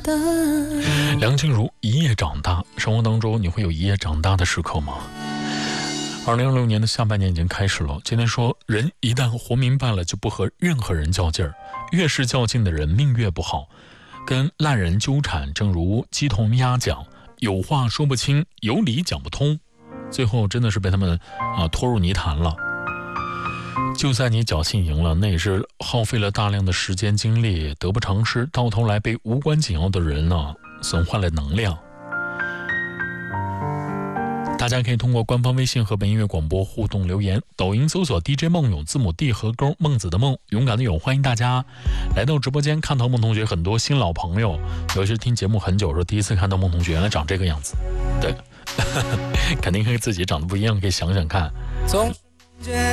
梁静茹一夜长大，生活当中你会有一夜长大的时刻吗？2026年的下半年已经开始了。今天说，人一旦活明白了，就不和任何人较劲儿，越是较劲的人命越不好，跟烂人纠缠，正如鸡同鸭讲，有话说不清，有理讲不通，最后真的是被他们拖入泥潭了。就算你侥幸赢了，那也是耗费了大量的时间精力，得不偿失，到头来被无关紧要的人损坏了能量。大家可以通过官方微信和本音乐广播互动留言，抖音搜索 DJ 梦勇，字母 D 和勾孟子的梦，勇敢的勇。欢迎大家来到直播间，看到孟同学很多新老朋友，有些听节目很久说第一次看到孟同学原来长这个样子，对肯定和自己长得不一样，可以想想看。